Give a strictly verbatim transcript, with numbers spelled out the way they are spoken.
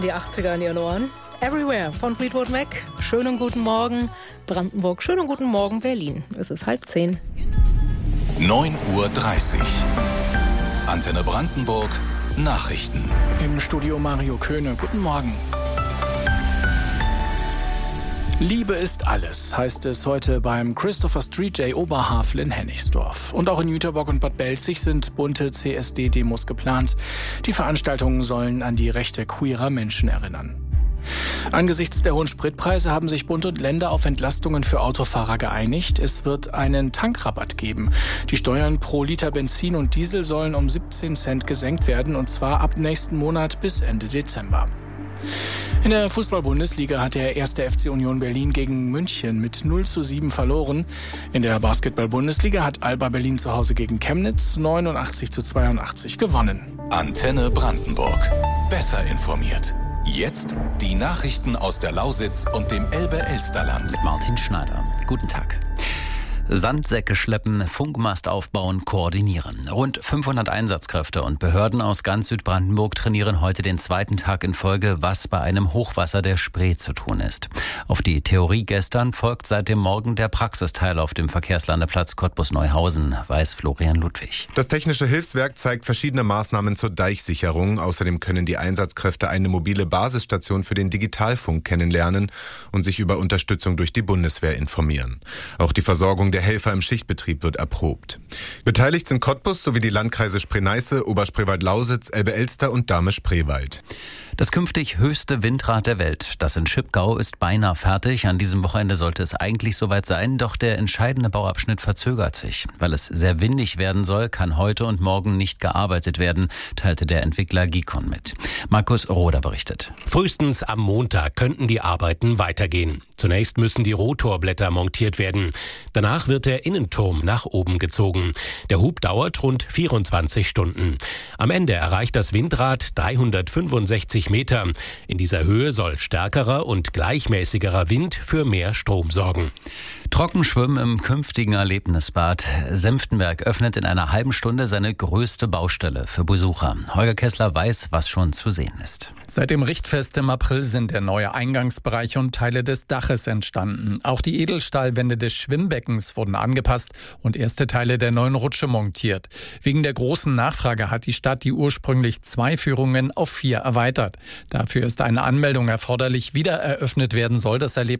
Die achtziger in ihren Ohren. Everywhere von Fleetwood Mac. Schönen guten Morgen Brandenburg, schönen guten Morgen Berlin. Es ist halb zehn. neun Uhr dreißig. Antenne Brandenburg, Nachrichten. Im Studio Mario Köhne. Guten Morgen. Liebe ist alles, heißt es heute beim Christopher Street Day Oberhavel in Hennigsdorf. Und auch in Jüterbock und Bad Belzig sind bunte C S D-Demos geplant. Die Veranstaltungen sollen an die Rechte queerer Menschen erinnern. Angesichts der hohen Spritpreise haben sich Bund und Länder auf Entlastungen für Autofahrer geeinigt. Es wird einen Tankrabatt geben. Die Steuern pro Liter Benzin und Diesel sollen um siebzehn Cent gesenkt werden, und zwar ab nächsten Monat bis Ende Dezember. In der Fußball-Bundesliga hat der erste F C Union Berlin gegen München mit null zu sieben verloren. In der Basketball-Bundesliga hat Alba Berlin zu Hause gegen Chemnitz neunundachtzig zu zweiundachtzig gewonnen. Antenne Brandenburg. Besser informiert. Jetzt die Nachrichten aus der Lausitz und dem Elbe-Elsterland. Martin Schneider. Guten Tag. Sandsäcke schleppen, Funkmast aufbauen, koordinieren. Rund fünfhundert Einsatzkräfte und Behörden aus ganz Südbrandenburg trainieren heute den zweiten Tag in Folge, was bei einem Hochwasser der Spree zu tun ist. Auf die Theorie gestern folgt seit dem Morgen der Praxisteil auf dem Verkehrslandeplatz Cottbus-Neuhausen, weiß Florian Ludwig. Das Technische Hilfswerk zeigt verschiedene Maßnahmen zur Deichsicherung. Außerdem können die Einsatzkräfte eine mobile Basisstation für den Digitalfunk kennenlernen und sich über Unterstützung durch die Bundeswehr informieren. Auch die Versorgung der Helfer im Schichtbetrieb wird erprobt. Beteiligt sind Cottbus sowie die Landkreise Spree-Neiße, Oberspreewald-Lausitz, Elbe-Elster und Dahme-Spreewald. Das künftig höchste Windrad der Welt, das in Schipgau, ist beinahe fertig. An diesem Wochenende sollte es eigentlich soweit sein, doch der entscheidende Bauabschnitt verzögert sich. Weil es sehr windig werden soll, kann heute und morgen nicht gearbeitet werden, teilte der Entwickler Gicon mit. Markus Roder berichtet. Frühestens am Montag könnten die Arbeiten weitergehen. Zunächst müssen die Rotorblätter montiert werden. Danach wird der Innenturm nach oben gezogen. Der Hub dauert rund vierundzwanzig Stunden. Am Ende erreicht das Windrad dreihundertfünfundsechzig Meter. In dieser Höhe soll stärkerer und gleichmäßigerer Wind für mehr Strom sorgen. Trockenschwimmen im künftigen Erlebnisbad Senftenberg öffnet in einer halben Stunde seine größte Baustelle für Besucher. Holger Kessler weiß, was schon zu sehen ist. Seit dem Richtfest im April sind der neue Eingangsbereich und Teile des Daches entstanden. Auch die Edelstahlwände des Schwimmbeckens wurden angepasst und erste Teile der neuen Rutsche montiert. Wegen der großen Nachfrage hat die Stadt die ursprünglich zwei Führungen auf vier erweitert. Dafür ist eine Anmeldung erforderlich. Wieder eröffnet werden soll das Erlebnis